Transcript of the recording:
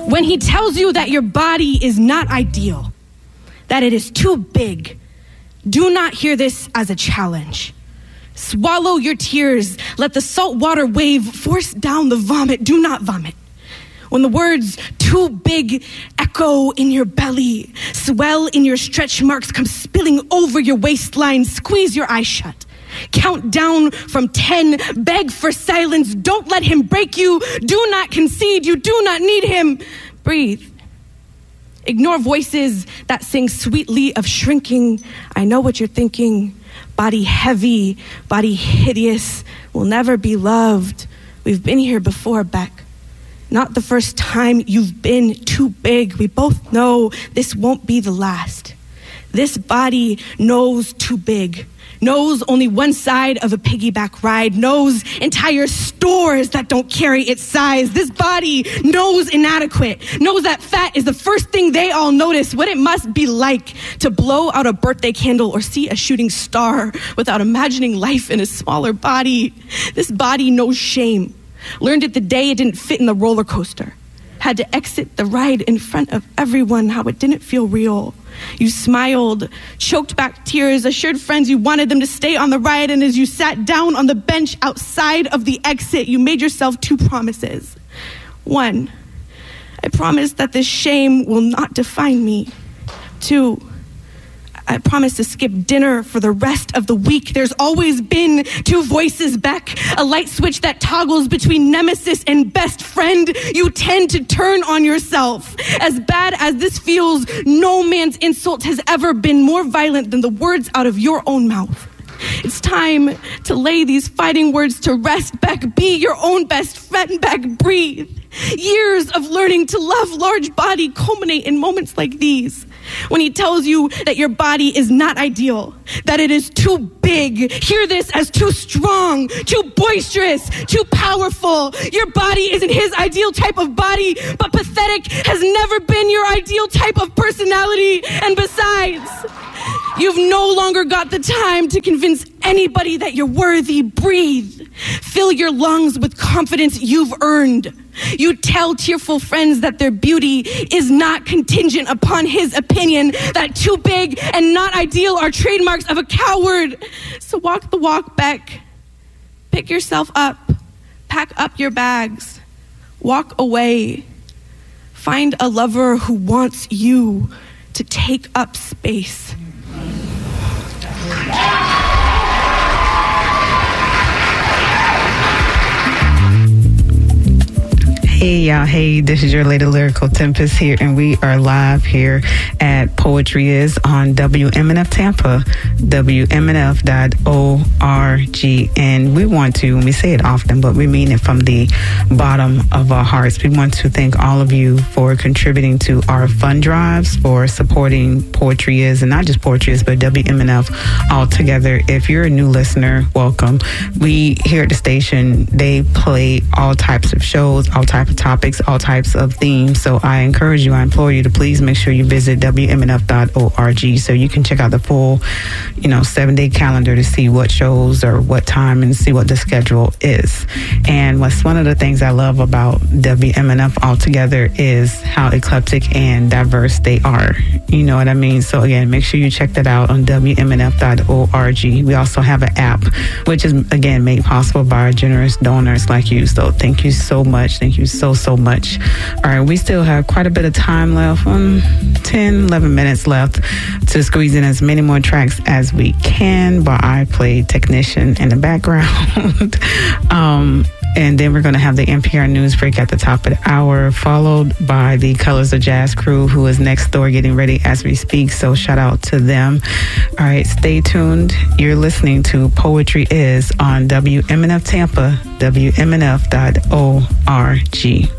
When he tells you that your body is not ideal, that it is too big, do not hear this as a challenge. Swallow your tears. Let the saltwater wave force down the vomit. Do not vomit. When the words too big echo in your belly, swell in your stretch marks, come spilling over your waistline, squeeze your eyes shut. Count down from 10, beg for silence. Don't let him break you. Do not concede. You do not need him. Breathe. Ignore voices that sing sweetly of shrinking. I know what you're thinking. Body heavy, body hideous, will never be loved. We've been here before, Beck. Not the first time you've been too big. We both know this won't be the last. This body knows too big. Knows only one side of a piggyback ride, knows entire stores that don't carry its size. This body knows inadequate, knows that fat is the first thing they all notice, what it must be like to blow out a birthday candle or see a shooting star without imagining life in a smaller body. This body knows shame, learned it the day it didn't fit in the roller coaster, had to exit the ride in front of everyone, how it didn't feel real. You smiled, choked back tears, assured friends you wanted them to stay on the ride, and as you sat down on the bench outside of the exit, you made yourself two promises. One, I promise that this shame will not define me. Two, I promise to skip dinner for the rest of the week. There's always been two voices, Beck, a light switch that toggles between nemesis and best friend. You tend to turn on yourself. As bad as this feels, no man's insult has ever been more violent than the words out of your own mouth. It's time to lay these fighting words to rest, Beck. Be your own best friend, Beck. Breathe. Years of learning to love large body culminate in moments like these. When he tells you that your body is not ideal, that it is too big, hear this as too strong, too boisterous, too powerful. Your body isn't his ideal type of body, but pathetic has never been your ideal type of personality. And besides, you've no longer got the time to convince anybody that you're worthy. Breathe. Fill your lungs with confidence you've earned. You tell tearful friends that their beauty is not contingent upon his opinion, that too big and not ideal are trademarks of a coward. So walk the walk, Beck. Pick yourself up. Pack up your bags. Walk away. Find a lover who wants you to take up space. Hey y'all, hey, this is your Lady Lyrical Tempest here, and we are live here at Poetry Is on WMNF Tampa, WMNF.org. And we want to, and we say it often, but we mean it from the bottom of our hearts. We want to thank all of you for contributing to our fund drives, for supporting Poetry Is, and not just Poetry Is, but WMNF altogether. If you're a new listener, welcome. We here at the station, they play all types of shows, all types of topics, all types of themes. So I encourage you, I implore you to please make sure you visit WMNF.org so you can check out the full, 7-day calendar to see what shows or what time and see what the schedule is. And what's one of the things I love about WMNF altogether is how eclectic and diverse they are. You know what I mean? So again, make sure you check that out on WMNF.org. We also have an app, which is again made possible by our generous donors like you. So thank you so much. Thank you so much. All right, we still have quite a bit of time left, 11 minutes left to squeeze in as many more tracks as we can while I play technician in the background. And then we're going to have the NPR news break at the top of the hour, followed by the Colors of Jazz crew, who is next door getting ready as we speak. So shout out to them. All right, stay tuned. You're listening to Poetry Is on WMNF Tampa, WMNF.org.